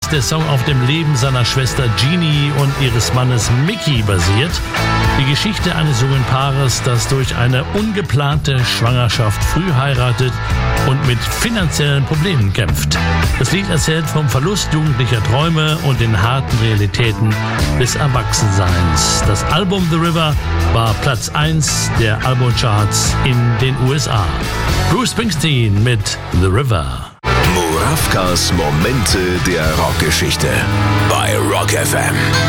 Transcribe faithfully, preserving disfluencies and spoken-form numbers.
der Song auf dem Leben seiner Schwester Jeannie und ihres Mannes Mickey basiert. Die Geschichte eines jungen Paares, das durch eine ungeplante Schwangerschaft früh heiratet und mit finanziellen Problemen kämpft. Das Lied erzählt vom Verlust jugendlicher Träume und den harten Realitäten des Erwachsenseins. Das Album The River war Platz eins der Albumcharts in den U S A. Bruce Springsteen mit The River. Murawkas Momente der Rockgeschichte bei Rock F M.